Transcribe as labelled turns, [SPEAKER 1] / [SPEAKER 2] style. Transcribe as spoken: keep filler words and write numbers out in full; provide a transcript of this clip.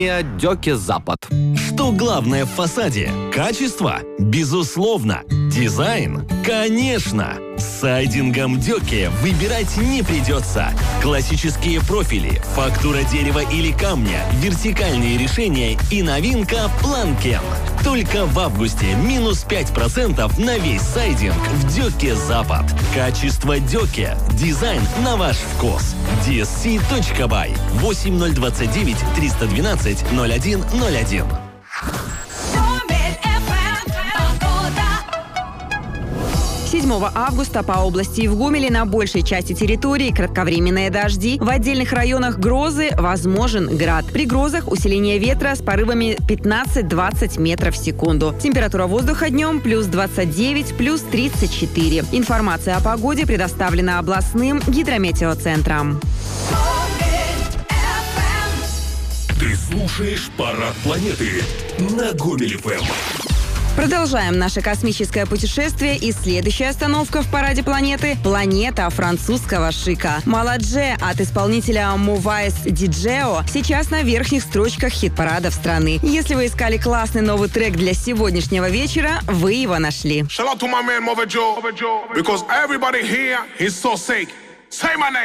[SPEAKER 1] Дёке Запад.
[SPEAKER 2] Что главное в фасаде? Качество? Безусловно. Дизайн? Конечно. С сайдингом Дёке выбирать не придется. Классические профили, фактура дерева или камня, вертикальные решения и новинка Планкен. Только в августе минус пять процентов на весь сайдинг в Дёке Запад. Качество Дёке. Дизайн на ваш вкус. ди эс си точка бай восемь ноль двадцать девять триста двенадцать ноль один ноль один.
[SPEAKER 3] седьмого августа по области и в Гомеле на большей части территории кратковременные дожди. В отдельных районах грозы возможен град. При грозах усиление ветра с порывами пятнадцать-двадцать метров в секунду. Температура воздуха днем плюс двадцать девять, плюс тридцать четыре. Информация о погоде предоставлена областным гидрометеоцентром.
[SPEAKER 4] Ты слушаешь «Парад планеты» на Гомель эф эм.
[SPEAKER 3] Продолжаем наше космическое путешествие, и следующая остановка в параде планеты – планета французского шика. «Маладже» от исполнителя Мувайс Диджео сейчас на верхних строчках хит-парадов страны. Если вы искали классный новый трек для сегодняшнего вечера, вы его нашли.